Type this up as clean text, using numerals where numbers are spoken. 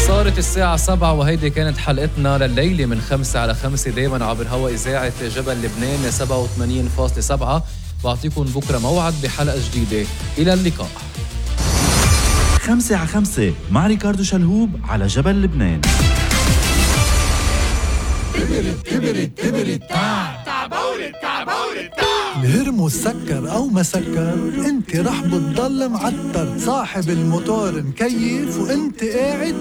صارت الساعة 7 وهيدي كانت حلقتنا لليلة من 5 على 5 دايما عبر هوا إذاعة جبل لبنان 87.7. بعطيكم بكرة موعد بحلقة جديدة. إلى اللقاء. 5 على 5 مع ريكاردو شلهوب على جبل لبنان. الهرمو سكر أو ما سكر، انت رح بتضل معتر. صاحب الموتور مكيف وانت قاعد